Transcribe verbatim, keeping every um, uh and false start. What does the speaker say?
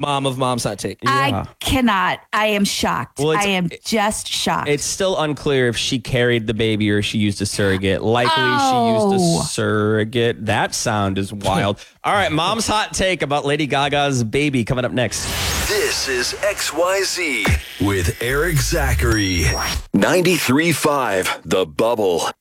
Mom of Mom's Hot Take. I cannot. I am shocked. Well, it's- I am just shocked. It's still unclear if she carried the baby or she used a surrogate. Likely Oh. she used a surrogate. That sound is wild. All right, Mom's Hot Take about Lady Gaga's baby coming up next. This is X Y Z with Eric Zachary. ninety-three point five The Bubble.